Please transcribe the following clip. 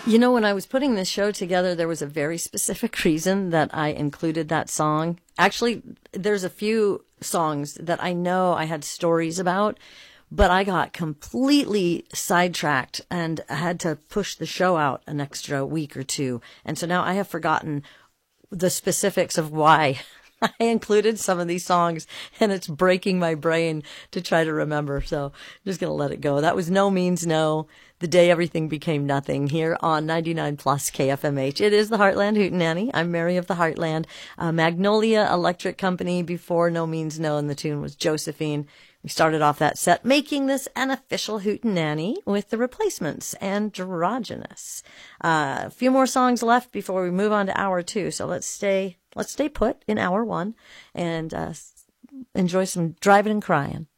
You know, when I was putting this show together, there was a very specific reason that I included that song. Actually, there's a few songs that I know I had stories about, but I got completely sidetracked and had to push the show out an extra week or two. And so now I have forgotten the specifics of why I included some of these songs, and it's breaking my brain to try to remember. So I'm just going to let it go. That was No Means No, The Day Everything Became Nothing, here on 99 Plus KFMH. It is the Heartland Hootenanny. I'm Mary of the Heartland. Magnolia Electric Company before No Means No, and the tune was Josephine. We started off that set making this an official Hootenanny with the Replacements, Androgynous. A few more songs left before we move on to hour two, so let's stay put in hour one and enjoy some driving and crying.